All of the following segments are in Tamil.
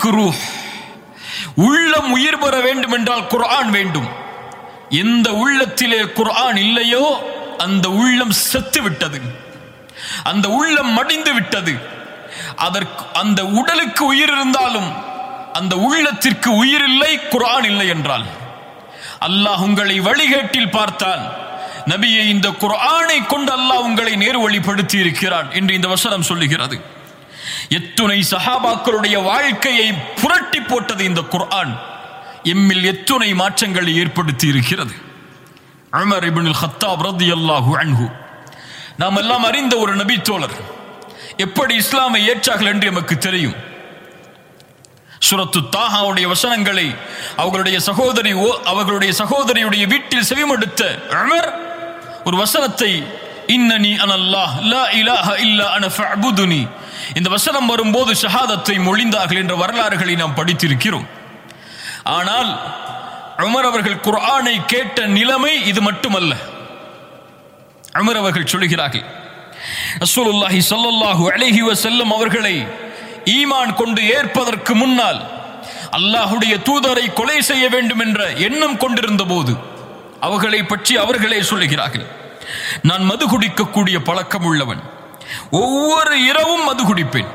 உள்ளத்திற்கு ரூஹ். உள்ளம் உயிர் பெற வேண்டும் என்றால் குர்ஆன் வேண்டும். எந்த உள்ளத்திலே குர்ஆன் இல்லையோ அந்த உள்ளம் செத்து விட்டது, அந்த உள்ளம் மடிந்து விட்டது. அந்த உடலுக்கு உயிர் இருந்தாலும் அந்த உள்ளத்திற்கு உயிர் இல்லை, குர்ஆன் இல்லை என்றால். அல்லாஹ் உங்களை வழிகேட்டில் பார்த்தால் நபியை இந்த குர்ஆனை கொண்டு அல்லாஹ் உங்களை நேர்வழிப்படுத்தி இருக்கிறான் என்று இந்த வசனம் சொல்லுகிறது. எத்துணை சஹாபாக்களுடைய வாழ்க்கையை புரட்டி போட்டது இந்த குர்ஆன். எம்மில் எத்துணை மாற்றங்களை ஏற்படுத்தி இருக்கிறது. உமர் இப்னுல் கத்தாப் ரலியல்லாஹு அன்ஹு, நாம் எல்லாம் அறிந்த ஒரு நபி தோழர், எப்படி இஸ்லாமை ஏற்றார்கள் என்று நமக்கு தெரியும். சூரத்து தாஹாவுடைய வசனங்களை அவர்களுடைய சகோதரியுடைய வீட்டில் செவிமடுத்த உமர் ஒரு வசனத்தை, இன்னனி அனல்லாஹ் லா இலாஹ இல்லா அன ஃபஅபுதுனி, இந்த வசனம் வரும்போது ஷஹாதத்தை மொழிந்தார்கள் என்ற வரலாறுகளை நாம் படித்திருக்கிறோம். ஆனால் உமர் அவர்கள் குர்ஆனை கேட்ட நிலைமை இது மட்டுமல்ல. உமர் அவர்கள் சொல்கிறார்கள், ரசூலுல்லாஹி ஸல்லல்லாஹு அலைஹி வஸல்லம் அவர்களை ஈமான் கொண்டு ஏற்பதற்கு முன்னால் அல்லாஹ்வுடைய தூதரை கொலை செய்ய வேண்டும் என்ற எண்ணம் கொண்டிருந்த போது அவர்களை பற்றி அவர்களே சொல்லுகிறார்கள், நான் மது குடிக்கக்கூடிய பழக்கம் உள்ளவன், ஒவ்வொரு இரவும் மது குடிப்பேன்,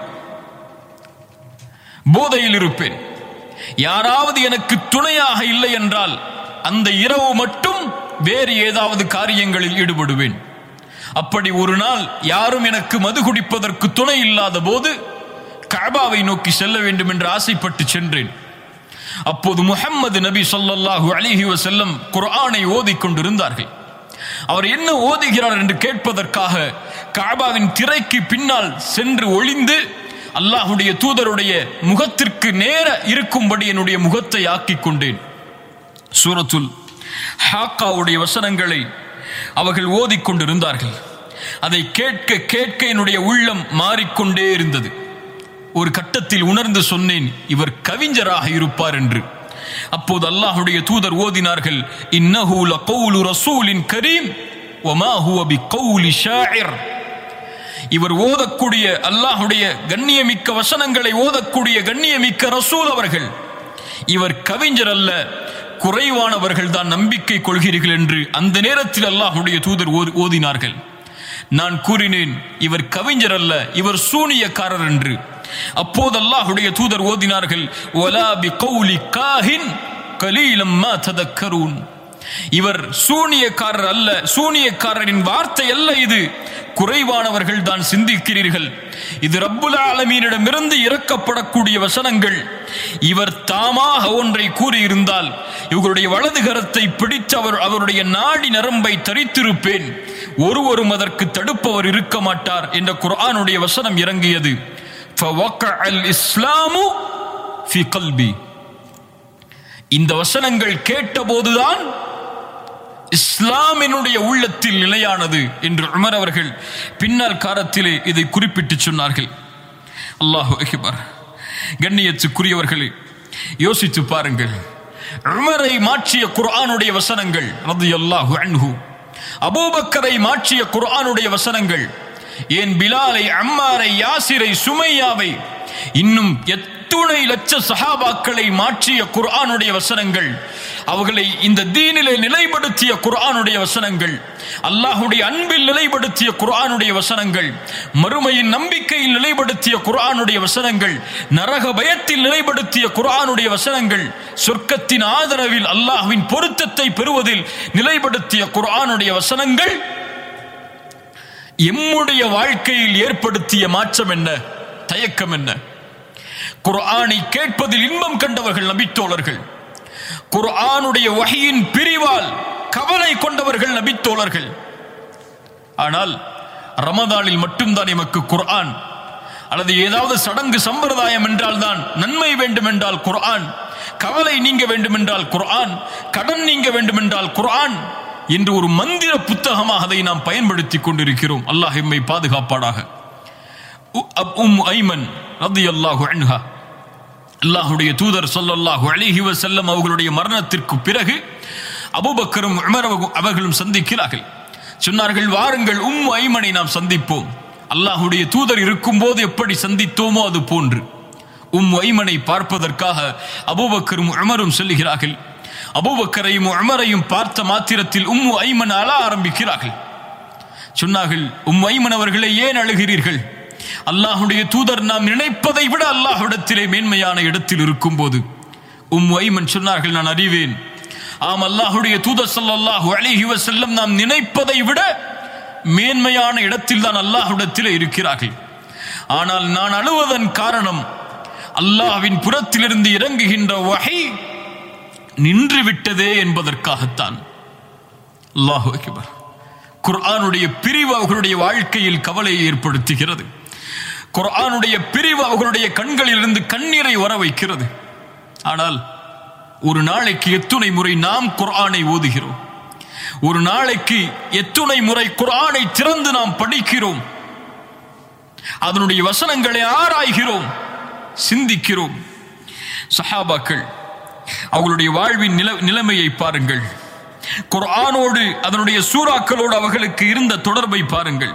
போதையில் இருப்பேன், யாராவது எனக்கு துணையாக இல்லை என்றால் அந்த இரவு மட்டும் வேறு ஏதாவது காரியங்களில் ஈடுபடுவேன். அப்படி ஒரு நாள் யாரும் எனக்கு மது குடிப்பதற்கு துணை இல்லாத போது கஅபாவை நோக்கி செல்ல வேண்டும் என்று ஆசைப்பட்டு சென்றேன். அப்போது முஹம்மது நபி ஸல்லல்லாஹு அலைஹி வஸல்லம் குர்ஆனை ஓதிக் கொண்டிருந்தார்கள். அவர் என்ன ஓதுகிறார் என்று கேட்பதற்காக கஅபாவின் திரைக்கு பின்னால் சென்று ஒளிந்து அல்லாஹ்வுடைய தூதருடைய முகத்திற்கு நேர இருக்கும்படி என்னுடைய முகத்தை ஆக்கிக் கொண்டேன். சூரத்துல் ஹாக்காவுடைய வசனங்களை அவர்கள் ஓதிக் கொண்டிருந்தார்கள். அதை கேட்க கேட்க என்னுடைய உள்ளம் மாறிக்கொண்டே இருந்தது. ஒரு கட்டத்தில் உணர்ந்து சொன்னேன், இவர் கவிஞராக இருப்பார் என்று. அப்போது அல்லாஹ்வுடைய தூதர் ஓதினார்கள், இன்னஹு லகௌலு ரசூலின் கரீம் வமா ஹுவ பிகௌலி ஷாஇர். இவர் ஓதக்கூடிய அல்லாஹ்வுடைய கண்ணியமிக்க வசனங்களை ஓதக்கூடிய கண்ணியமிக்க ரசூல் அவர்கள், இவர் கவிஞர் அல்ல, குறைவானவர்கள் தான் நம்பிக்கை கொள்கிறீர்கள் என்று அந்த நேரத்தில் அல்லாஹ்வுடைய தூதர் ஓதினார்கள். நான் கூறினேன், இவர் கவிஞர் அல்ல, இவர் சூனியக்காரர் என்று. அப்போது அல்லாஹ்வுடைய தூதர் ஓதினார்கள், வலா பிகௌலி காஹின் கலீலம் மா ததக்கரூன். இவர் சூனியக்காரர் அல்ல, சூனியக்காரரின் வார்த்தை அல்ல இது, குறைவானவர்கள் தான் சிந்திக்கிறீர்கள். இது ரப்புல் ஆலமீனிடமிருந்து இறக்கப்படக்கூடிய வசனங்கள். இவர் தாமாக ஒன்றை கூறியிருந்தால் இவர்களுடைய வலது கரத்தை பிடித்து அவருடைய நாடி நரம்பை தரித்திருப்பேன், ஒருவரும் அதற்கு தடுப்பவர் இருக்க மாட்டார் என்ற குர்ஆனுடைய வசனம் இறங்கியது. ஃபவக்கஅல் இஸ்லாமு ஃபி கல்பி. இந்த வசனங்கள் கேட்டபோதுதான் இஸ்லாமினுடைய உள்ளத்தில் நிலையானது என்று உமர் அவர்கள் பின்னால் காலத்திலே இதை குறிப்பிட்டு சொன்னார்கள். அல்லாஹு அக்பர். கண்ணியத்துக்குரியவர்களே, யோசித்து பாருங்கள். உமரை மாற்றிய குர்ஆனுடைய வசனங்கள் ரலியல்லாஹு அன்ஹு, அபூபக்கரை மாற்றிய குர்ஆனுடைய வசனங்கள், ஏன் பிலாலை, அம்மாரை, யாசிரை, சுமையாவை, இன்னும் எத்துணை லட்ச சஹாபாக்களை மாற்றிய குர்ஆனுடைய வசனங்கள், அவர்களை இந்த தீனிலே நிலைப்படுத்திய குர்ஆனுடைய வசனங்கள், அல்லாஹ்வுடைய அன்பில் நிலைப்படுத்திய குர்ஆனுடைய வசனங்கள், மறுமையின் நம்பிக்கையில் நிலைப்படுத்திய குர்ஆனுடைய வசனங்கள், நரக பயத்தில் நிலைப்படுத்திய குர்ஆனுடைய வசனங்கள், சொர்க்கத்தின் ஆதரவில் அல்லாஹ்வின் பொருத்தத்தை பெறுவதில் நிலைப்படுத்திய குர்ஆனுடைய வசனங்கள் எம்முடைய வாழ்க்கையில் ஏற்படுத்திய மாற்றம் என்ன, தயக்கம் என்ன? குர்ஆனை கேட்பதில் இன்பம் கண்டவர்கள் நபித்தோழர்கள், குர்ஆனுடைய வஹீயின் பிரிவால் கவலை கொண்டவர்கள் நபித்தோழர்கள். ஆனால் ரமதானில் மட்டும்தான் எமக்கு குர்ஆன், அல்லது ஏதாவது சடங்கு சம்பிரதாயம் என்றால் தான் நன்மை வேண்டும் என்றால் குர்ஆன், கவலை நீங்க வேண்டும் என்றால் குர்ஆன், கடன் நீங்க வேண்டும் என்றால் குர்ஆன் என்று ஒரு மந்திர புத்தகமாக அதை நாம் பயன்படுத்திக் கொண்டிருக்கிறோம். அல்லாஹ் எம்மை பாதுகாப்பாடாக. ஐமன் ரலியல்லாஹு அன்ஹா, அல்லாஹ்வுடைய தூதர் ஸல்லல்லாஹு அலைஹி வஸல்லம் அவர்களுடைய மரணத்திற்கு பிறகு அபூபக்கரும் உமர் அவர்களும் சந்திக்கிறார்கள். சொன்னார்கள், வாருங்கள் ஐமனை நாம் சந்திப்போம். அல்லாஹ்வுடைய தூதர் இருக்கும் போது எப்படி சந்தித்தோமோ அது போன்று. ஐமனை பார்ப்பதற்காக அபூபக்கரும் உமரும் செல்லுகிறார்கள். அபூபக்கரையும் உமரையும் பார்த்த மாத்திரத்தில் ஐமன் அழ ஆரம்பிக்கிறார்கள். சொன்னார்கள், ஐமன் அவர்களை ஏன் அழுகிறீர்கள்? அல்லாஹுடைய தூதர் நாம் நினைப்பதை விட அல்லாஹ்விடத்திலே மேன்மையான இடத்தில் இருக்கும் போது ஐமன் சொன்னார்கள், நான் அறிவேன். ஆம், அல்லாஹுடைய தூதர் ஸல்லல்லாஹு அலைஹி வஸல்லம் நாம் நினைப்பதை விட மேன்மையான இடத்தில் தான் அல்லாஹ்விடத்திலே இருக்கிறார்கள். ஆனால் நான் அழுவதன் காரணம் அல்லாஹ்வின் புறத்திலிருந்து இறங்குகின்ற வஹி நின்று விட்டதே என்பதற்காகத்தான். அல்லாஹு அக்பர். குர்ஆனுடைய பிரிவு அவர்களுடைய வாழ்க்கையில் கவலையை ஏற்படுத்துகிறது. குர்ஆனுடைய பிரிவு அவர்களுடைய கண்களில் இருந்து கண்ணீரை வர வைக்கிறது. ஆனால் ஒரு நாளைக்கு எத்துணை முறை நாம் குர்ஆனை ஓதுகிறோம்? ஒரு நாளைக்கு எத்துணை முறை குர்ஆனை திறந்து நாம் படிக்கிறோம்? அதனுடைய வசனங்களை ஆராய்கிறோம், சிந்திக்கிறோம். சஹாபாக்கள் அவர்களுடைய வாழ்வின் நிலைமையை பாருங்கள். குர்ஆனோடு அதனுடைய சூறாக்களோடு அவர்களுக்கு இருந்த தொடர்பை பாருங்கள்.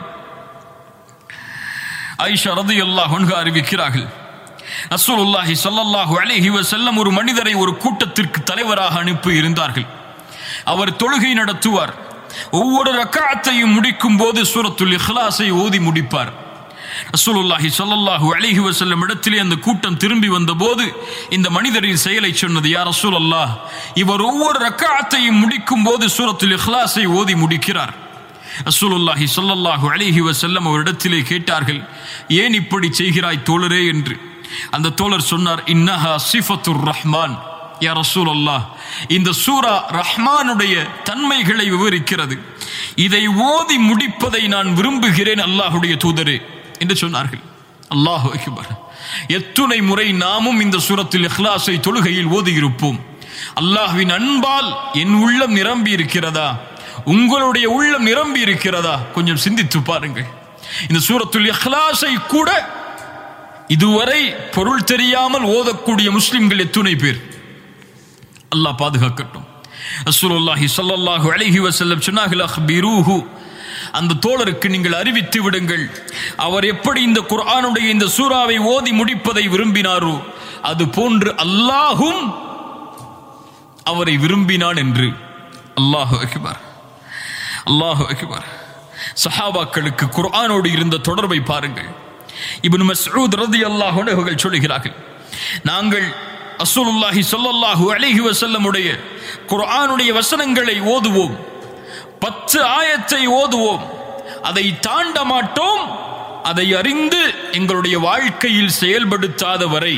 ஆயிஷா ரலியல்லாஹு அன்ஹா அறிவிக்கிறார்கள், ரசூலுல்லாஹி ஸல்லல்லாஹு அலைஹி வஸல்லம் ஒரு மனிதரை ஒரு கூட்டத்திற்கு தலைவராக அனுப்பி இருந்தார்கள். அவர் தொழுகை நடத்துவார். ஒவ்வொரு ரக்அத்தையும் முடிக்கும் போது சூரத்துல் இக்லாஸை ஓதி முடிப்பார். ரசூலுல்லாஹி ஸல்லல்லாஹு அலைஹி வஸல்லம் இடத்திலே அந்த கூட்டம் திரும்பி வந்தபோது இந்த மனிதரின் செயலை சொன்னது, யா ரசூலல்லாஹ், இவர் ஒவ்வொரு ரக்அத்தையும் முடிக்கும் போது சூரத்துல் இக்லாஸை ஓதி முடிக்கிறார். ரசூலுல்லாஹி ஸல்லல்லாஹு அலைஹி வஸல்லம் அவரிடத்திலே கேட்டார்கள், ஏன் இப்படி செய்கிறாய் தோழரே என்று. அந்த தோழர் சொன்னார், இன்னஹா சிஃபத்துர் ரஹ்மான். யா ரசூலல்லாஹ், இந்த சூரா ரஹ்மானுடைய தன்மைகளை விவரிக்கிறது. இதை ஓதி முடிப்பதை நான் விரும்புகிறேன் அல்லாஹ்வுடைய தூதரே என்று சொன்னார்கள். அல்லாஹு அக்பர். எத்துணை முறை நாமும் இந்த சூரத்துல் இக்லாஸை தொழுகையில் ஓதி இருப்போம். அல்லாஹ்வின் அன்பால் என் உள்ளம் நிரம்பி இருக்கிறதா? உங்களுடைய உள்ளம் நிரம்பி இருக்கிறதா? கொஞ்சம் சிந்தித்து பாருங்கள். இந்த சூரத்துல் இக்லாஸை கூட இதுவரை பொருள் தெரியாமல் ஓதக்கூடிய முஸ்லிம்கள் எத்துணை பேர்? அல்லாஹ் பாதுகாக்கட்டும். ரசூலுல்லாஹி ஸல்லல்லாஹு அலைஹி வஸல்லம் சொன்னார்கள், அக்பிரூஹு, அந்த தோழருக்கு நீங்கள் அறிவித்து விடுங்கள், அவர் எப்படி இந்த குர்ஆனுடைய இந்த சூறாவை ஓதி முடிப்பதை விரும்பினாரோ அது போன்று அல்லாஹும் அவரை விரும்பினான் என்று. அல்லாஹு அக்பர், அல்லாஹு அக்பர். சஹாபாக்களுக்கு குர்ஆனோடு இருந்த தொடர்பை பாருங்கள். இப்னு மஸ்ஊத் ரலியல்லாஹு அன்ஹு அவர்கள் சொல்கிறார்கள், நாங்கள் ரசூலுல்லாஹி ஸல்லல்லாஹு அலைஹி வஸல்லம் உடைய குர்ஆனுடைய வசனங்களை ஓதுவோம், 10 ஆயத்தை ஓதுவோம், அதை தாண்ட மாட்டோம், அதை அறிந்து எங்களுடைய வாழ்க்கையில் செயல்படுத்தாத வரை.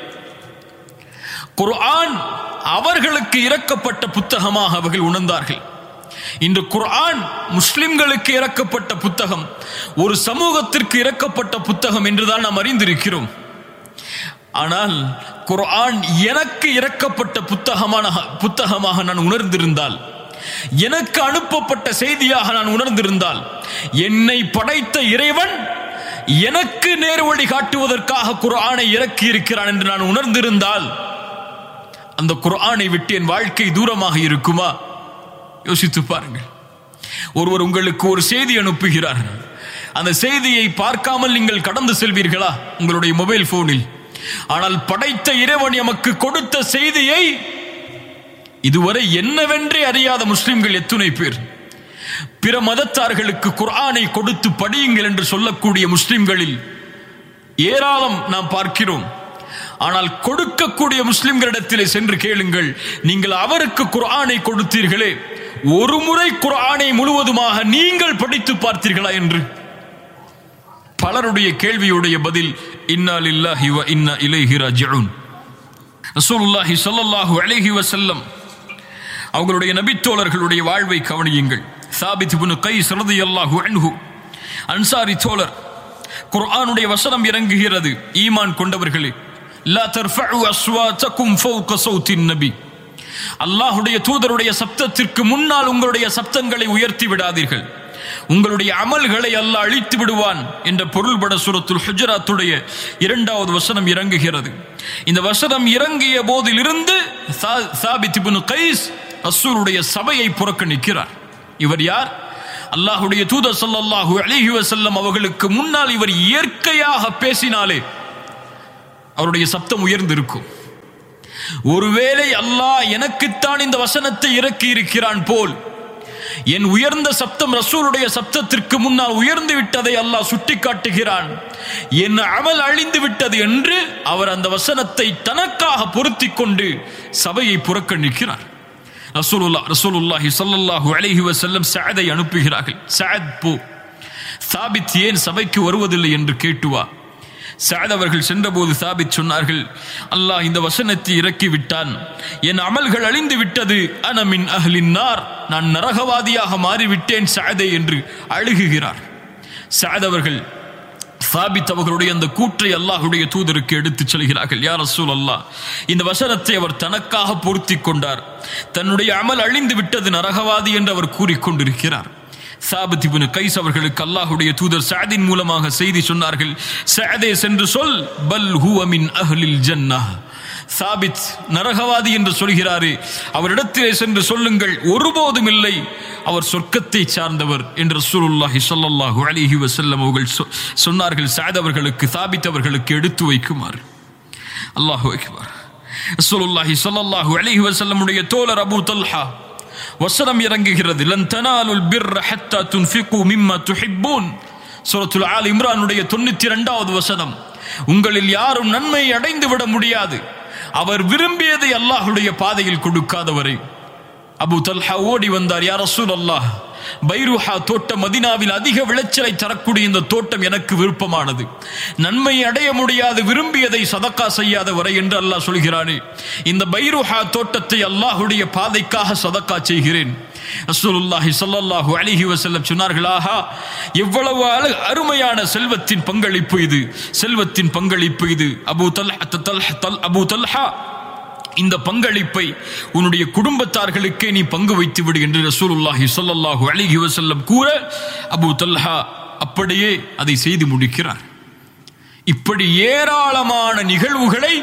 குர்ஆன் அவர்களுக்கு இறக்கப்பட்ட புத்தகமாக அவர்கள் உணர்ந்தார்கள். இன்று குர்ஆன் முஸ்லிம்களுக்கு இறக்கப்பட்ட புத்தகம், ஒரு சமூகத்திற்கு இறக்கப்பட்ட புத்தகம் என்றுதான் நாம் அறிந்திருக்கிறோம். ஆனால் குர்ஆன் எனக்கு இறக்கப்பட்ட புத்தகமாக நான் உணர்ந்திருந்தால், எனக்கு அனுப்பப்பட்ட செய்தியாக நான் உணர்ந்திருந்தால், என்னை படைத்த இறைவன் எனக்கு நேர்வழி காட்டுவதற்காக குர்ஆனை இறக்கி இருக்கிறான் என்று நான் உணர்ந்திருந்தால், அந்த குர்ஆனை விட்டு என் வாழ்க்கை தூரமாக இருக்குமா? யோசித்து பாருங்கள். ஒருவர் உங்களுக்கு ஒரு செய்தி அனுப்புகிறார். அந்த செய்தியை பார்க்காமல் நீங்கள் கடந்து செல்வீர்களா உங்களுடைய மொபைல் போனில்? ஆனால் படைத்த இறைவன் எமக்கு கொடுத்த செய்தியை இதுவரை என்னவென்றே அறியாத முஸ்லிம்கள் எத்துணை பேர்? பிற மதத்தார்களுக்கு குர்ஆனை கொடுத்து படியுங்கள் என்று சொல்லக்கூடிய முஸ்லிம்களில் ஏராளம் நாம் பார்க்கிறோம். ஆனால் கொடுக்கக்கூடிய முஸ்லிம்களிடத்திலே சென்று கேளுங்கள், நீங்கள் அவருக்கு குர்ஆனை கொடுத்தீர்களே, ஒரு முறை குர்ஆனை முழுவதுமாக நீங்கள் படித்து பார்த்தீர்களா என்று? பலருடைய கேள்வியுடைய பதில் இன்னா லில்லாஹி வ இன்னா இலைஹி ராஜிஊன். ரசூலுல்லாஹி ஸல்லல்லாஹு அலைஹி வஸல்லம் அவர்களுடைய நபித்தோழர்களுடைய வாழ்வை கவனியுங்கள். சாபித் இப்னு கைஸ் ரலியல்லாஹு அன்ஹு அன்சாரி தோழர், குர்ஆனுடைய வசனம் இறங்குகிறது, ஈமான் கொண்டவர்களே, லா தர்ஃபஉ அஸ்வாதகும் ஃபௌக ஸௌத்தின் நபி, அல்லாஹ்வுடைய தூதருடைய சப்தத்திற்கு முன்னால் உங்களுடைய சப்தங்களை உயர்த்தி விடாதீர்கள், உங்களுடைய அமல்களை அல்லாஹ் அழித்து விடுவான் என்ற பொருள்பட சூரத்துல் ஹுஜராத்துடைய 2வது வசனம் இறங்குகிறது. இந்த வசனம் இறங்கிய போதிலிருந்து சாபித் இப்னு கைஸ் ரசூலுடைய சபையை புறக்கணிக்கிறார். இவர் யார்? அல்லாஹ்வுடைய தூதர் ஸல்லல்லாஹு அலைஹி வஸல்லம் அவர்களுக்கு முன்னால் இவர் இயற்கையாக பேசினாலே அவருடைய சப்தம் உயர்ந்திருக்கும். ஒருவேளை அல்லாஹ் எனக்குத்தான் இந்த வசனத்தை இறக்கி இருக்கிறான் போல் என் உயர்ந்த சப்தம் ரசூலுடைய சப்தத்திற்கு முன்னால் உயர்ந்து விட்டதை அல்லாஹ் சுட்டி காட்டுகிறான், என் அமல் அழிந்து விட்டது என்று அவர் அந்த வசனத்தை தனக்காக பொருத்தி கொண்டு சபையை புறக்கணிக்கிறார். ரசூலுல்லாஹி ஸல்லல்லாஹு அலைஹி வஸல்லம் சஅதை அனுப்புகிறார்கள். சஅத் போ, சாபித் ஏன் சபைக்கு வருவதில்லை என்று கேட்டுவா. சஅத் அவர்கள் சென்றபோது சாபித் சொன்னார்கள், அல்லாஹ் இந்த வசனத்தை இறக்கி விட்டான், என் அமல்கள் அழிந்து விட்டது, அன மின் அஹ்லின் நார், நான் நரகவாதியாக மாறிவிட்டேன் சஅதே என்று அழுகுகிறார். சஅத் அவர்கள் சாபித் அவர்களுடைய அந்த கூற்றை அல்லாஹ்வுடைய தூதருக்கு எடுத்துச் சொல்கிறார்கள். யா ரசூலல்லாஹ், இந்த வசனத்தை அவர் தனக்காக பொருத்தி கொண்டார், தன்னுடைய அமல் அழிந்து விட்டது, நரகவாதி என்று அவர் கூறிக்கொண்டிருக்கிறார். சாபித் இப்னு கைஸ் அவர்களுக்கு அல்லாஹ்வுடைய தூதர் சஅதின் மூலமாக செய்தி சொன்னார்கள். சஅதே சென்று சொல், பல் ஹுவ மின் அஹ்லில் ஜன்னah, சாபித் நரகவாதி என்று சொல்கிறாரே, அவரிடத்திலே சென்று சொல்லுங்கள், ஒருபோதும் இல்லை, அவர் சொர்க்கத்தை சார்ந்தவர் என்று ரசூலுல்லாஹி ஸல்லல்லாஹு அலைஹி வஸல்லம் அவர்கள் சொன்னார்கள். சஅத் அவர்களுக்கு, சாபித் அவர்களுக்கு எடுத்து வைக்குமாறு. அல்லாஹு அக்பர். ரசூலுல்லாஹி ஸல்லல்லாஹு அலைஹி வஸல்லம் உடைய தோழர் அபூ தல்ஹா வசனம் இறங்குகிறது, லன் தனாலுல் பிர்ர ஹத்தா துன்ஃபிகு மிம்மா துஹிப்பூன். சூரத்துல் ஆல் இம்ரானுடைய 92வது வசனம். உங்களில் யாரும் நன்மை அடைந்து விட முடியாது அவர் விரும்பியதை அல்லாஹ்வுடைய பாதையில் கொடுக்காதவரை. அபூ தல்ஹா ஓடி வந்தார், யா ரசூலல்லாஹ், பைருஹா தோட்டம் மதீனாவில் அதிக விளைச்சலை தரக்கூடிய இந்த தோட்டம் எனக்கு விருப்பமானது, நன்மை அடைய முடியாது விரும்பியதை சதக்கா செய்யாதவரை என்று அல்லாஹ் சொல்கிறானே, இந்த பைருஹா தோட்டத்தை அல்லாஹ்வுடைய பாதைக்காக சதக்கா செய்கிறேன். ரசூலுல்லாஹி ஸல்லல்லாஹு அலைஹி வஸல்லம் சொன்னார்கள், ஆஹா, எவ்வளவு அருமையான செல்வத்தின் பங்களிப்பு இது, செல்வத்தின் பங்களிப்பு இது. அபூ தல்ஹா, இந்த பங்களிப்பை உன்னுடைய குடும்பத்தார்களுக்கே நீ பங்கு வைத்து விடு என்று ரசூலுல்லாஹி ஸல்லல்லாஹு அலைஹி வஸல்லம் கூற, அபூ தல்ஹா அப்படியே அதை செய்து முடிக்கிறார். இப்படி ஏராளமான நிகழ்வுகளை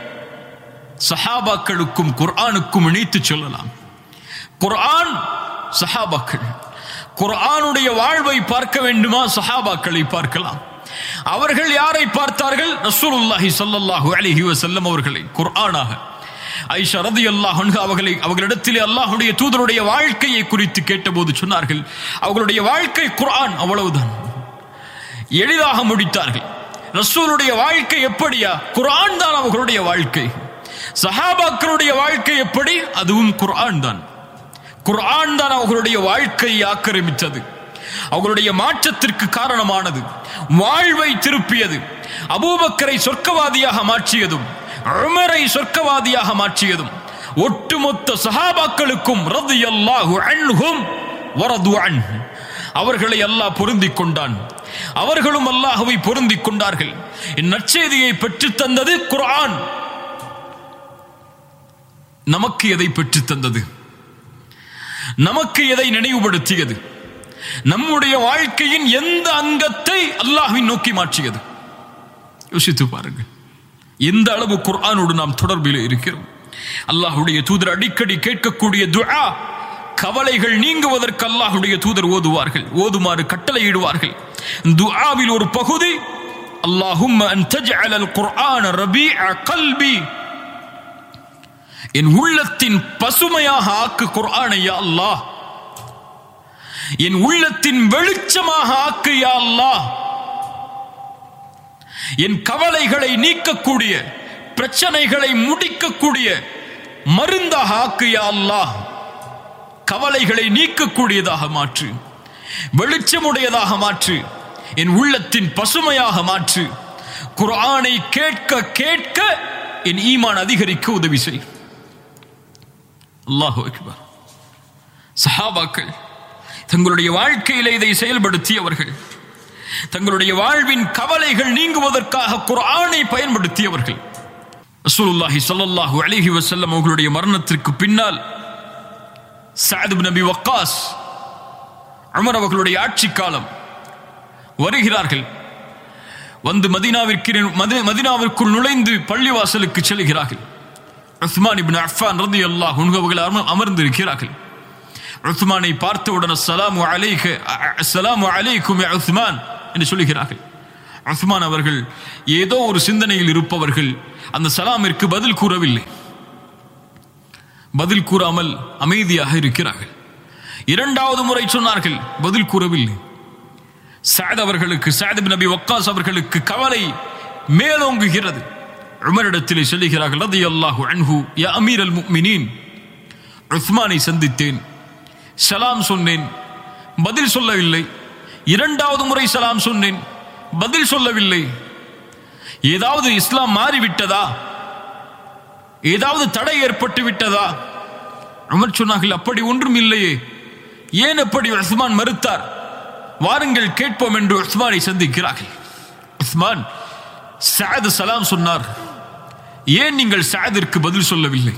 சஹாபாக்களுக்கும் குர்ஆனுக்கும் இணைத்து சொல்லலாம். குர்ஆன், சஹாபாக்கள். குர்ஆனுடைய வாழ்வை பார்க்க வேண்டுமா, சஹாபாக்களை பார்க்கலாம். அவர்கள் யாரை பார்த்தார்கள்? ரசூலுல்லாஹி ஸல்லல்லாஹு அலைஹி வஸல்லம் அவர்களை குர்ஆனாக. ஆயிஷா ரலியல்லாஹு அன்ஹா அவர்களிடத்திலே அல்லாஹ்வுடைய தூதருடைய வாழ்க்கையை குறித்து கேட்டபோது சொன்னார்கள், அவர்களுடைய வாழ்க்கை குர்ஆன், அவ்வளவுதான். எளிதாக முடித்தார்கள். ரசூலுடைய வாழ்க்கை எப்படியா? குர்ஆன் தான் அவர்களுடைய வாழ்க்கை. சஹாபாக்களுடைய வாழ்க்கை எப்படி? அதுவும் குர்ஆன் தான். குர்ஆன் தான் அவர்களுடைய வாழ்க்கையை ஆக்கிரமித்தது, அவர்களுடைய மாற்றத்திற்கு காரணமானது, வாழ்வை திருப்பியது, அபூபக்கரை சொர்க்கவாதியாக மாற்றியதும், உமரை சொர்க்கவாதியாக மாற்றியதும், ஒட்டுமொத்த சஹாபாக்களுக்கும் ரலியல்லாஹு அன்ஹும் வரது அன்ஹு, அவர்களை அல்லாஹ் பொருந்திக் கொண்டான், அவர்களும் அல்லாஹ்வை பொருந்திக் கொண்டார்கள். நற்செய்தியை பெற்றுத் தந்தது குர்ஆன். நமக்கு எதை பெற்றுத் தந்தது? நமக்கு எதை நினைவுபடுத்தியது? நம்முடைய வாழ்க்கையின் எந்த அங்கத்தை அல்லாஹ்வின் நோக்கி மாற்றியது? யோசித்து பாருங்கள். எந்த அளவு குர்ஆனோடு நாம் தொடர்பில் இருக்கிறோம். அல்லாஹ்வுடைய தூதர் அடிக்கடி கேட்கக்கூடிய துஆ, கவலைகள் நீங்குவதற்கு அல்லாஹ்வுடைய தூதர் ஓதுமாறு கட்டளையிடுவார்கள். துஆவில் ஒரு பகுதி, அல்லாஹும்ம அன் தஜ்அலல் குர்ஆன ரபீஅ கல்பி, என் உள்ளத்தின் பசுமையாக ஆக்கு குர்ஆனை யா அல்லாஹ், என் உள்ளத்தின் வெளிச்சமாக ஆக்கு யா அல்லாஹ், என் கவலைகளை நீக்கக்கூடிய, பிரச்சனைகளை முடிக்கக்கூடிய மருந்தாக ஆக்கு யா அல்லாஹ், கவலைகளை நீக்கக்கூடியதாக மாற்று, வெளிச்சமுடையதாக மாற்று, என் உள்ளத்தின் பசுமையாக மாற்று. குர்ஆனை கேட்க கேட்க என் ஈமான் அதிகரிக்க உதவி செய். அல்லாஹு அக்பர். சஹாபாக்கள் தங்களுடைய வாழ்க்கையிலே இதை செயல்படுத்தியவர்கள். தங்களுடைய வாழ்வின் கவலைகள் நீங்குவதற்காக குர்ஆனை பயன்படுத்தியவர்கள். ரசூலுல்லாஹி ஸல்லல்லாஹு அலைஹி வஸல்லம் அவர்களுடைய மரணத்திற்கு பின்னால் சஅத் இப்னு அபி வக்காஸ், உமர் அவர்களுடைய ஆட்சி காலம் வருகிறார்கள். வந்து மதீனாவிற்குள் நுழைந்து பள்ளிவாசலுக்கு செல்கிறார்கள். உஸ்மான் இப்னு அஃபான் ரலியல்லாஹு அன்ஹு அவர்கள் அமர்ந்திருக்கிறார்கள். உஸ்மானை பார்த்தவுடன் அஸ்ஸலாமு அலைக்கும் யா உஸ்மான் என்று சொல்கிறார்கள். உஸ்மான் அவர்கள் ஏதோ ஒரு சிந்தனையில் இருப்பவர்கள் அந்த சலாமிற்கு பதில் கூறவில்லை. பதில் கூறாமல் அமைதியாக இருக்கிறார்கள். இரண்டாவது முறை சொன்னார்கள், பதில் கூறவில்லை. சஅத் அவர்களுக்கு, சஅத் இப்னு அபி வக்காஸ் அவர்களுக்கு கவலை மேலோங்குகிறது. உமரிடத்திலே சொல்லுகிறார்கள், ரலியல்லாஹு அன்ஹு, யா அமீரல் முஃமினீன், உஸ்மானை சந்தித்தேன், சலாம் சொன்னேன், பதில் சொல்லவில்லை. இரண்டாவது முறை சலாம் சொன்னேன், பதில் சொல்லவில்லை. ஏதாவது இஸ்லாம் மாறிவிட்டதா? ஏதாவது தடை ஏற்பட்டு விட்டதா? உமர் சொன்னார்கள், அப்படி ஒன்றும் இல்லையே. ஏன் அப்படி உஸ்மான் மறுத்தார்? வாருங்கள் கேட்போம் என்று உஸ்மானை சந்திக்கிறார்கள். உஸ்மான், சஅத் சலாம் சொன்னார், ஏன் நீங்கள் சஅதிற்கு பதில் சொல்லவில்லை?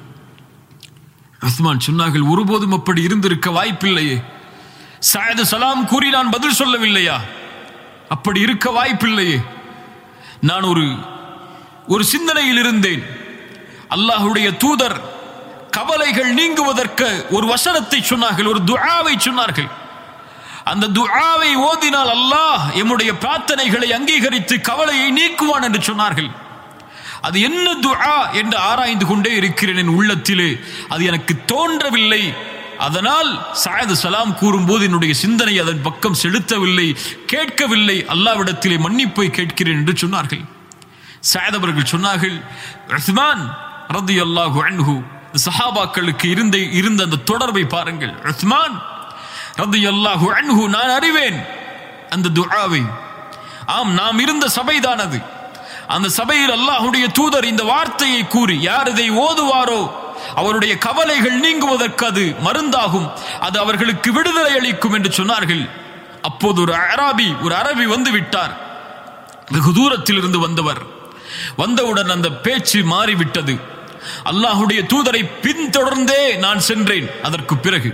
உஸ்மான் சொன்னார்கள், ஒருபோதும் அப்படி இருந்திருக்க வாய்ப்பில்லையே. சஅத் சலாம் கூறி நான் பதில் சொல்லவில்லையா? அப்படி இருக்க வாய்ப்பில்லையே. நான் ஒரு சிந்தனையில் இருந்தேன். அல்லாஹ்வுடைய தூதர் கவலைகள் நீங்குவதற்கு ஒரு வசனத்தை சொன்னார்கள், ஒரு துஆவை சொன்னார்கள். அந்த துஆவை ஓதினால் அல்லாஹ் எம்முடைய பிரார்த்தனைகளை அங்கீகரித்து கவலையை நீக்குவான் என்று சொன்னார்கள். அது என்ன துஆ என்று ஆராய்ந்து கொண்டே இருக்கிறேன் என் உள்ளத்திலே. அது எனக்கு தோன்றவில்லை. அதனால் சஅத் சலாம் கூறும்போது என்னுடைய சிந்தனை அதன் பக்கம் செலுத்தவில்லை, கேட்கவில்லை. அல்லாஹ்விடத்திலே மன்னிப்பை கேட்கிறேன் என்று சொன்னார்கள். சஅத் அவர்கள் சொன்னார்கள், உஸ்மான் ரலியல்லாஹு அன்ஹு, சஹாபாக்களுக்கு இருந்த அந்த தொடர்பை பாருங்கள். உஸ்மான் ரலியல்லாஹு அன்ஹு, நான் அறிவேன் அந்த துஆவை. ஆம், நாம் இருந்த சபைதான் அது. அந்த சபையில் அல்லாஹ்வுடைய தூதர் இந்த வார்த்தையை கூறி, யார் இதை ஓதுவாரோ அவருடைய கவலைகள் நீங்குவதற்கு அது மருந்தாகும், அது அவர்களுக்கு விடுதலை அளிக்கும் என்று சொன்னார்கள். அப்போது ஒரு அரபி வந்து விட்டார். வெகு தூரத்தில் இருந்து வந்தவர். வந்தவுடன் அந்த பேச்சு மாறிவிட்டது. அல்லாஹ்வுடைய தூதரை பின்தொடர்ந்தே நான் சென்றேன். அதற்கு பிறகு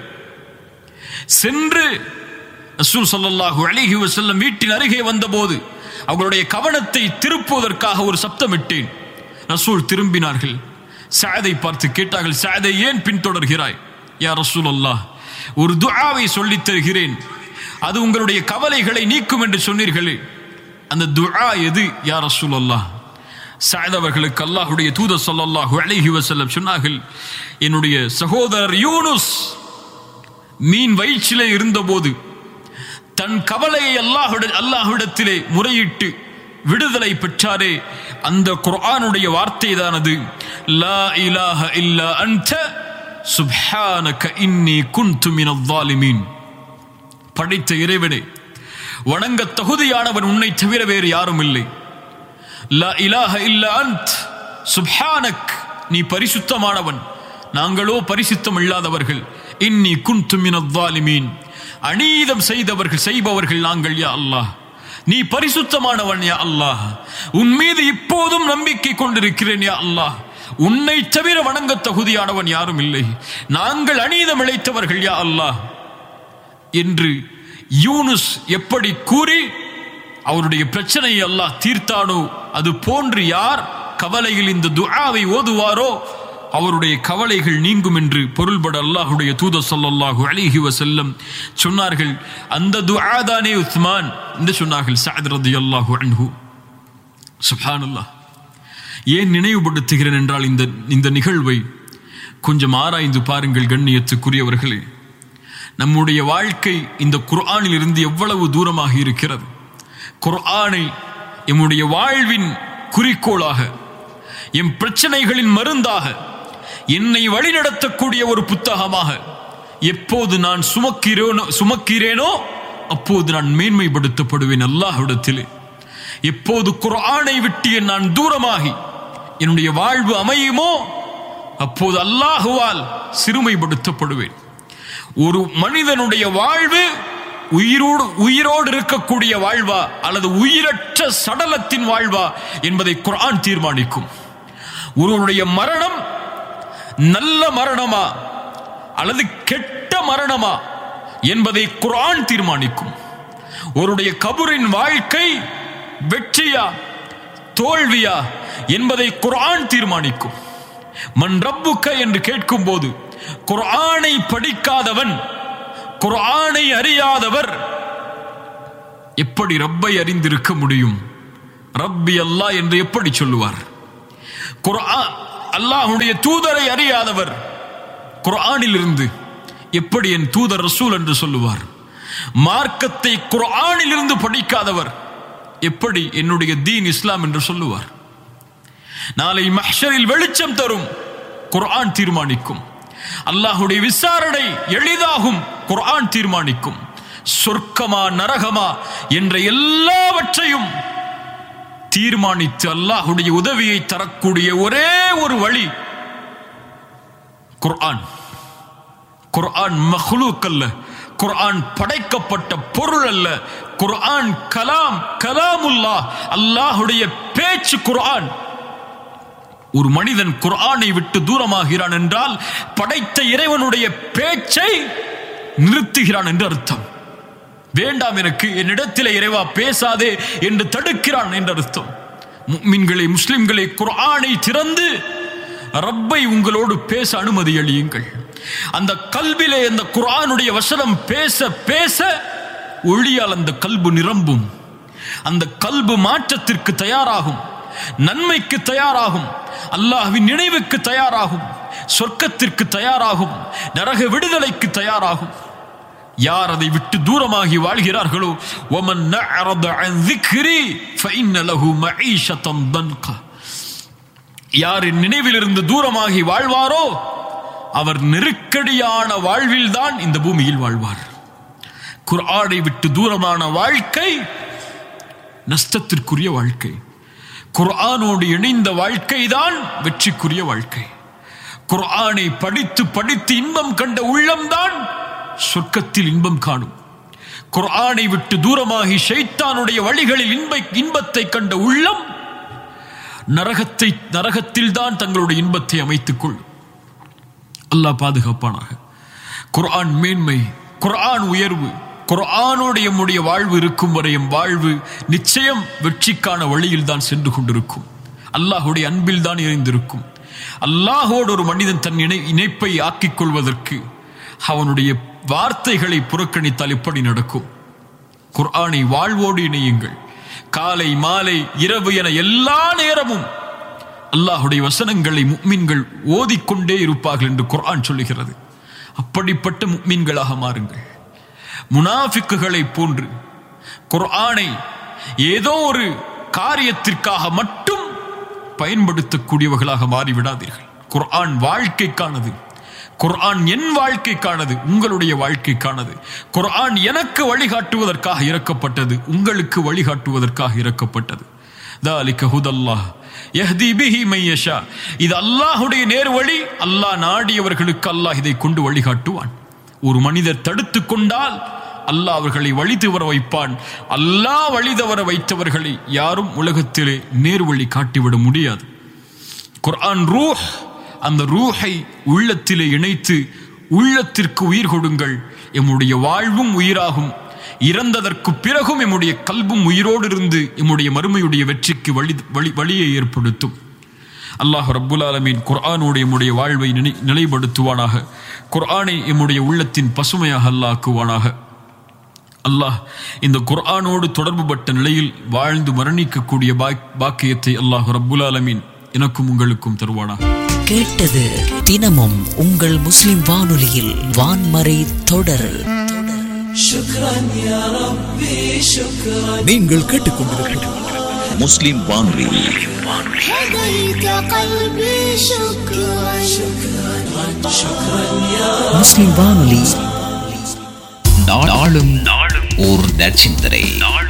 சென்று ரசூல் ஸல்லல்லாஹு அலைஹி வஸல்லம் வீட்டின் அருகே வந்தபோது அவர்களுடைய கவனத்தை திருப்புவதற்காக ஒரு சப்தமிட்டேன். ரசூல் திரும்பினார்கள். சஅதை பார்த்து கேட்டார்கள், சஅதை ஏன் பின்தொடர்கிறாய்? யா ரசூலல்லாஹ், ஒரு துஆவை சொல்லித் தருகிறேன், அது உங்களுடைய கவலைகளை நீக்கும் என்று சொன்னீர்களே, அந்த துஆ எது யா ரசூலல்லாஹ்? சஅத் அவர்களுக்கு அல்லாஹ்வுடைய தூதர் ஸல்லல்லாஹு அலைஹி வஸல்லம் சொன்னார்கள், என்னுடைய சகோதரர் யூனுஸ் மீன் வயிற்றிலே இருந்தபோது தன் கவலையை அல்லாஹ்விடத்திலே முறையிட்டு விடுதலை பெற்றாரே, அந்த குர்ஆனுடைய வார்த்தை தான் அது. லா இலாஹ இல்லா அன்த சுப்ஹானக இன்னி குன்து மினல் ஸாலிமீன். படைத்த இறைவனே, வணங்க தகுதியானவன் உன்னை தவிர வேறு யாரும் இல்லை. லா இலாஹ இல்லா அன்த் சுப்ஹானக், நீ பரிசுத்தமானவன், நாங்களோ பரிசுத்தம் இல்லாதவர்கள். இன்னி குன்து மினல் ஸாலிமீன், அநீதம் செய்பவர்கள் நாங்கள் யா அல்லாஹ். நீ பரிசுத்தமானவன் யா அல்லாஹ், உன் மீது இப்போதும் நம்பிக்கை கொண்டிருக்கிறேன் யா அல்லாஹ். உன்னை தவிர வணங்க தகுதியானவன் யாரும் இல்லை, நாங்கள் அநீதம் இழைத்தவர்கள் யா அல்லாஹ் என்று யூனுஸ் எப்படி கூறி அவருடைய பிரச்சனையை அல்லாஹ் தீர்த்தானோ, அது போன்று யார் கவலையில் இந்த துஆவை ஓதுவாரோ அவருடைய கவலைகள் நீங்கும் என்று பொருள்பட அல்லாஹ்வுடைய தூதர் ஸல்லல்லாஹு அலைஹி வஸல்லம் சொன்னார்கள். அந்த துஆ தானே உஸ்மான் என்று சொன்னார்கள் சஅத் ரலியல்லாஹு அன்ஹு. சுப்ஹானல்லாஹ். ஏன் நினைவுபடுத்துகிறேன் என்றால், இந்த நிகழ்வை கொஞ்சம் ஆராய்ந்து பாருங்கள் கண்ணியத்துக்குரியவர்களே. நம்முடைய வாழ்க்கை இந்த குர்ஆனில் இருந்து எவ்வளவு தூரமாக இருக்கிறது. குர்ஆனை எம்முடைய வாழ்வின் குறிக்கோளாக, எம் பிரச்சனைகளின் மருந்தாக, என்னை வழிநடத்தக்கூடிய ஒரு புத்தகமாக எப்போது நான் சுமக்கிறேனோ அப்போது நான் மேன்மைப்படுத்தப்படுவேன் அல்லாஹ்விடத்திலே. எப்போது குர்ஆனை விட்டு நான் தூரமாகி என்னுடைய வாழ்வு அமையுமோ அப்போது அல்லாஹுவால் சிறுமைப்படுத்தப்படுவேன். ஒரு மனிதனுடைய வாழ்வு உயிரோடு இருக்கக்கூடிய வாழ்வா அல்லது உயிரற்ற சடலத்தின் வாழ்வா என்பதை குர்ஆன் தீர்மானிக்கும். ஒருவனுடைய மரணம் நல்ல மரணமா அல்லது கெட்ட மரணமா என்பதை குர்ஆன் தீர்மானிக்கும். ஒருடைய கபரின் வாழ்க்கை வெற்றியா தோல்வியா என்பதை குர்ஆன் தீர்மானிக்கும். மன் ரப்புக்க என்று கேட்கும் போது குர்ஆனை படிக்காதவன், குர்ஆனை அறியாதவர் எப்படி ரப்பை அறிந்திருக்க முடியும்? ரப்பி அல்லாஹ் என்று எப்படி சொல்லுவார்? குர்ஆன் அல்லாஹ்வுடைய தூதரை அறியாதவர் குர்ஆனில் இருந்து எப்படி என் தூதர் ரசூல் என்று சொல்லுவார்? மார்க்கத்தை குர்ஆனில் இருந்து படிக்காதவர் எப்படி என்னுடைய தீன் இஸ்லாம் என்று சொல்லுவார்? நாளை மஹ்ஷரில் வெளிச்சம் தரும் குர்ஆன் தீர்மானிக்கும். அல்லாஹ்வுடைய விசாரணை எளிதாகும் குர்ஆன் தீர்மானிக்கும். சொர்க்கமா நரகமா என்ற எல்லாவற்றையும் தீர்மானித்து அல்லாஹ்வுடைய உதவியை தரக்கூடிய ஒரே ஒரு வழி குர்ஆன். குர்ஆன் மக்லூக் அல்ல, குர்ஆன் படைக்கப்பட்ட பொருள் அல்ல. குர்ஆன் கலாமுல்லாஹ், அல்லாஹ்வுடைய பேச்சு குர்ஆன். ஒரு மனிதன் குர்ஆனை விட்டு தூரமாகிறான் என்றால் படைத்த இறைவனுடைய பேச்சை நிறுத்துகிறான் என்று அர்த்தம். வேண்டாம், எனக்கு என்னிடத்திலே இறைவா பேசாதே என்று தடுக்கிறான் என்று அர்த்தம். முஃமின்களே, முஸ்லிம்களே, குர்ஆனை திறந்து ரப்பை உங்களோடு பேச அனுமதி அளியுங்கள். அந்த கல்விலே அந்த குர்ஆனுடைய வசனம் பேச பேச ஒளியால் அந்த கல்பு நிரம்பும். அந்த கல்பு மாற்றத்திற்கு தயாராகும், நன்மைக்கு தயாராகும், அல்லாஹ்வின் நினைவுக்கு தயாராகும், சொர்க்கத்திற்கு தயாராகும், நரக விடுதலைக்கு தயாராகும். யார் அதை விட்டு தூரமாகி வாழ்கிறார்களோ, வமன் நஅரத அன் ذிக்ரி ஃபஇன்ன லஹு மஈஷத்தன் தன்கா, யார் நினைவிலிருந்து தூரமாகி வாழ்வாரோ அவர் நெருக்கடியான வாழ்வில்தான் இந்த பூமியில் வாழ்வார். குர்ஆனை விட்டு தூரமான வாழ்க்கை நஷ்டத்திற்குரிய வாழ்க்கை. குர்ஆனோடு இணைந்த வாழ்க்கை தான் வெற்றிக்குரிய வாழ்க்கை. குர்ஆனை படித்து படித்து இன்பம் கண்ட உள்ளம்தான் சொர்க்கத்தில் இன்பம் காணும். குர்ஆனை விட்டு தூரமாகி ஷைத்தானுடைய வழிகளில் இன்பத்தை கண்ட உள்ளம் நரகத்தில் தான் தங்களுடைய இன்பத்தை அமைத்துக் கொள்ளும். அல்லாஹ் பாதுகாப்பானாக. குர்ஆன் மேன்மை, குர்ஆன் உயர்வு. குர்ஆனோடு நம்முடைய வாழ்வு இருக்கும் வரை வாழ்வு நிச்சயம் வெற்றிக்கான வழியில் தான் சென்று கொண்டிருக்கும். அல்லாஹ்வுடைய அன்பில் தான் இணைந்திருக்கும். அல்லாஹோடு ஒரு மனிதன் தன் இணைப்பை ஆக்கிக் கொள்வதற்கு அவனுடைய வார்த்தைகளை புறக்கணித்தால் எப்படி நடக்கும்? குர்ஆனை வாழ்வோடு இணையுங்கள். காலை மாலை இரவு என எல்லா நேரமும் அல்லாஹ்வுடைய வசனங்களை முஃமின்கள் ஓதிக்கொண்டே இருப்பார்கள் என்று குர்ஆன் சொல்லுகிறது. அப்படிப்பட்ட முஃமின்களாக மாறுங்கள். முனாஃபிக்குகளை போன்று குர்ஆனை ஏதோ ஒரு காரியத்திற்காக மட்டும் பயன்படுத்தக்கூடியவர்களாக மாறிவிடாதீர்கள். குர்ஆன் வாழ்க்கைக்கானது. குர்ஆன் என் வாழ்க்கைக்கானது, உங்களுடைய வாழ்க்கைக்கானது. குர்ஆன் எனக்கு வழிகாட்டுவதற்காக இறக்கப்பட்டது, உங்களுக்கு வழிகாட்டுவதற்காக இறக்கப்பட்டது. தாலிக ஹுதல்லாஹ் யஹ்தி பிஹி மன் யஷா. இது அல்லாஹ்வுடைய நேர்வழி. அல்லாஹ் நாடியவர்களுக்கு அல்லாஹ் இதை கொண்டு வழிகாட்டுவான். ஒரு மனிதர் தடுத்து கொண்டால் அல்லாஹ் அவர்களை வழி தவற வைப்பான். அல்லாஹ் வழி தவற வைத்தவர்களை யாரும் உலகத்திலே நேர்வழி காட்டிவிட முடியாது. குர்ஆன் ரூஹ். அந்த ரூஹை உள்ளத்திலே இணைத்து உள்ளத்திற்கு உயிர் கொடுங்கள். எம்முடைய வாழ்வும் உயிராகும். இறந்ததற்கு பிறகும் எம்முடைய கல்பும் உயிரோடு இருந்து எம்முடைய மறுமையுடைய வெற்றிக்கு வழியை ஏற்படுத்தும். அல்லாஹ் ரப்புல் ஆலமீன் குர்ஆனோடு எம்முடைய வாழ்வை நிலைப்படுத்துவானாக. குர்ஆனை எம்முடைய உள்ளத்தின் பசுமையாக அல்லாஹ் ஆக்குவானாக. அல்லாஹ் இந்த குர்ஆனோடு தொடர்புபட்ட நிலையில் வாழ்ந்து மரணிக்கக்கூடிய பாக்கியத்தை அல்லாஹ் ரப்புல் ஆலமீன் எனக்கும் உங்களுக்கும் தருவானாக. கேட்டது தினமும் உங்கள் முஸ்லிம் வானொலியில் வான்மறை தொடர். நீங்கள் கேட்டுக்கொண்டிருப்பது முஸ்லிம் வானொலி. முஸ்லிம் வானொலி நாளும் ஓர் நற்சிந்தனை.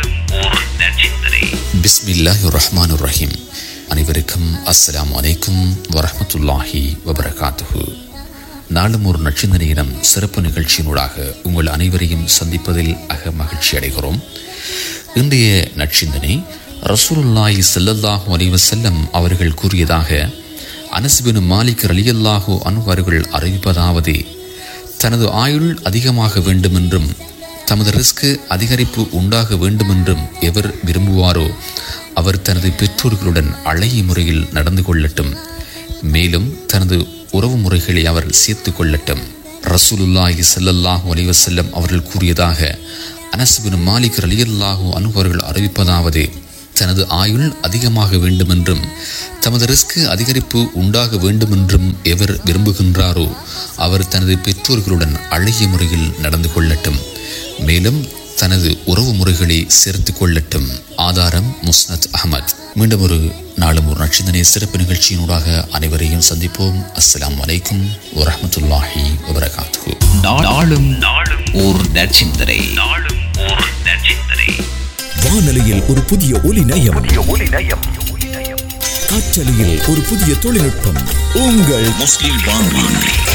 பிஸ்மில்லாஹிர் ரஹ்மானிர் ரஹீம். அனைவருக்கும் அஸ்ஸலாமு அலைக்கும் வரஹ்மத்துல்லாஹி வபரகாத்துஹு. நாளும் ஒரு நற்சிந்தனையிடம் சிறப்பு நிகழ்ச்சியினூடாக உங்கள் அனைவரையும் சந்திப்பதில் மகிழ்ச்சி அடைகிறோம். இன்றைய நற்சிந்தனை ரசூலுல்லாஹி ஸல்லல்லாஹு அலைஹி வஸல்லம் அவர்கள் கூறியதாக அனஸ் பின் மாலிக் ரலியல்லாஹு அன்ஹு அவர்கள் அறிவிப்பதாவது: தனது ஆயுள் அதிகமாக வேண்டுமென்றும் தமது ரிஸ்க் அதிகரிப்பு உண்டாக வேண்டுமென்றும் எவர் விரும்புவாரோ அவர் தனது பெற்றோர்களுடன் அழகிய முறையில் நடந்து கொள்ளட்டும். மேலும் தனது உறவு முறைகளை அவர் சேர்த்து கொள்ளட்டும். ரசூலுல்லாஹி ஸல்லல்லாஹு அலைஹி வஸல்லம் அவர்கள் கூறியதாக அனஸ் பின் மாலிக் ரலியல்லாஹு அன்ஹு அவர்கள் அறிவிப்பதாவது: தனது ஆயுள் அதிகமாக வேண்டுமென்றும் தமது ரிஸ்க் அதிகரிப்பு உண்டாக வேண்டுமென்றும் எவர் விரும்புகின்றாரோ அவர் தனது பெற்றோர்களுடன் அழகிய முறையில் நடந்து கொள்ளட்டும், மேலும் தனது உறவு முறைகளை சேர்த்து கொள்ளட்டும். ஆதாரம் முஸ்னத் அஹமத். மீண்டும் ஒரு நாளும் ஒரு நட்சத்திர சிறப்பு நிகழ்ச்சியினூடாக அனைவரையும் சந்திப்போம். அஸ்ஸலாமு அலைக்கும் வரஹ்மத்துல்லாஹி வபரகாத்துஹு. நாளும் ஓர் நற்சிந்தனை. வானொலியில் ஒரு புதிய ஒலி நயம், காற்றலையில் ஒரு புதிய தொழில்நுட்பம். உங்கள் முஸ்லிம் வானொலி.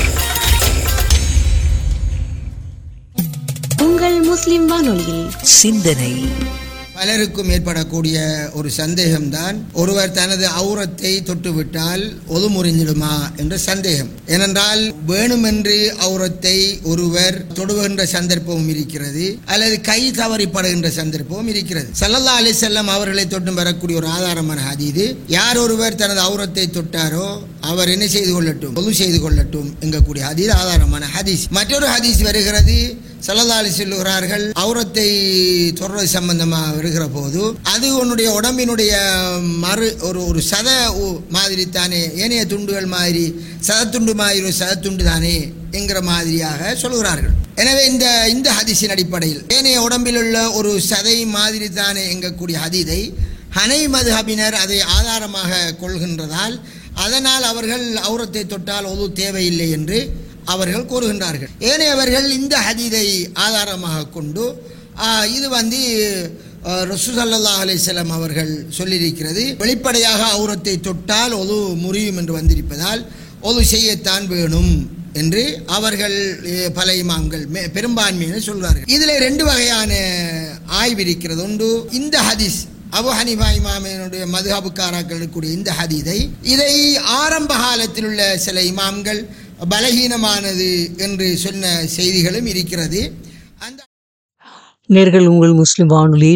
உங்கள் முஸ்லிம் வானொலியில் சிந்தனை. பலருக்கும் ஏற்படக்கூடிய ஒரு சந்தேகம்தான், ஒருவர் தனது அவுரத்தை தொட்டுவிட்டால் ஒது முறிஞ்சிடுமா என்ற சந்தேகம். ஏனென்றால் வேணுமென்று அவுரத்தை ஒருவர் தொடுகின்ற சந்தர்ப்பமும் இருக்கிறது, அல்லது கை தவறிப்படுகின்ற சந்தர்ப்பமும் இருக்கிறது. ஸல்லல்லாஹு அலைஹி வஸல்லம் அவர்களை தொட்டு வரக்கூடிய ஒரு ஆதாரமான ஹதீஸ், யார் ஒருவர் தனது அவுரத்தை தொட்டாரோ அவர் என்ன செய்து கொள்ளட்டும், ஒது செய்து கொள்ளட்டும் என்கக்கூடிய ஹதீஸ் ஆதாரமான ஹதீஸ். மற்றொரு ஹதீஸ் வருகிறது, ஸல்லல்லாஹு அலைஹி சொல்லுகிறார்கள், அவுரத்தை தொடர்றது சம்பந்தமாக வருகிற போது அது உன்னுடைய உடம்பினுடைய ஒரு சத மாதிரி தானே, ஏனைய துண்டுகள் மாதிரி சதத்துண்டு மாதிரி ஒரு சதத்துண்டு தானே என்கிற மாதிரியாக சொல்லுகிறார்கள். எனவே இந்த ஹதீஸின் அடிப்படையில் ஏனைய உடம்பில் உள்ள ஒரு சதை மாதிரி தானே எங்கக்கூடிய ஹதீதை ஹனை மதுஹபினர் அதை ஆதாரமாக கொள்கின்றதால் அதனால் அவர்கள் அவுரத்தை தொட்டால் ஒது தேவையில்லை என்று அவர்கள் கூறுகின்றார்கள். ஏனையவர்கள் இந்த ஹதீதை ஆதாரமாக கொண்டு இது ரசூல் ஸல்லல்லாஹு அலைஹி வஸல்லம் அவர்கள் சொல்லியிருக்கிறது, வெளிப்படையாக அவுரத்தை தொட்டால் ஒது முறியும் என்று வந்திருப்பதால் ஒது செய்யத்தான் வேணும் என்று அவர்கள் பல இமாம்கள் பெரும்பான்மையினர் சொல்கிறார்கள். இதில் 2 வகையான ஆய்வு இருக்கிறது. ஒன்று, இந்த ஹதீஸ் அபு ஹனீஃபா இமாமினுடைய மதுஹபுக்காராக்களுடைய இந்த ஹதீதை இதை ஆரம்ப காலத்தில் உள்ள சில இமாம்கள் பலகீனமானது என்று சொன்ன செய்திகளும் இருக்கிறது. அந்த நேர்கள் உங்கள் முஸ்லிம் வானொலி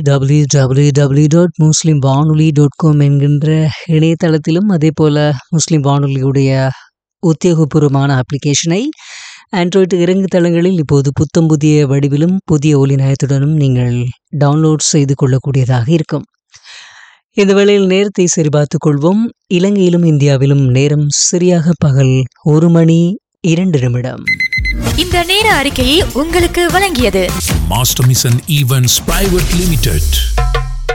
www.muslimvanoli.com என்கின்ற இணையதளத்திலும் அதே போல முஸ்லிம் வானொலியுடைய உத்தியோகபூர்வமான அப்ளிகேஷனை ஆண்ட்ராய்டு இறங்குதளங்களில் இப்போது புத்தம் புதிய வடிவிலும் புதிய ஒலி நயத்துடனும் நீங்கள் டவுன்லோட் செய்து கொள்ளக்கூடியதாக இருக்கும். இந்த வேளையில் நேரத்தை சரிபார்த்துக் கொள்வோம். இலங்கையிலும் இந்தியாவிலும் நேரம் சரியாக பகல் 1:02. இந்த நேர அறிக்கையை உங்களுக்கு வழங்கியது master mission events private limited.